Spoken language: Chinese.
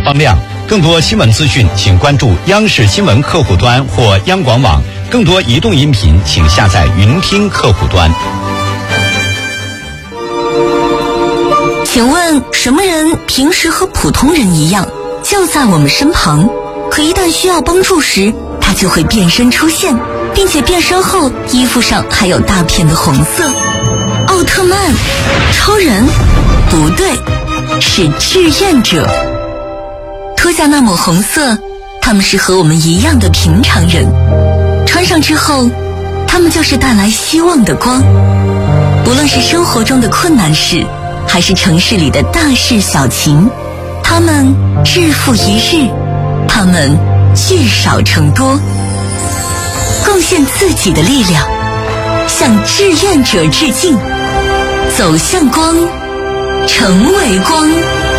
方亮。更多新闻资讯，请关注央视新闻客户端或央广网。更多移动音频，请下载云听客户端。 请问什么人平时和普通人一样，就在我们身旁，可一旦需要帮助时，他就会变身出现，并且变身后衣服上还有大片的红色？奥特曼、超人？不对，是志愿者。脱下那抹红色，他们是和我们一样的平常人，穿上之后，他们就是带来希望的光。无论是生活中的困难事，还是城市里的大事小情，他们日复一日，他们聚少成多，贡献自己的力量，向志愿者致敬，走向光，成为光。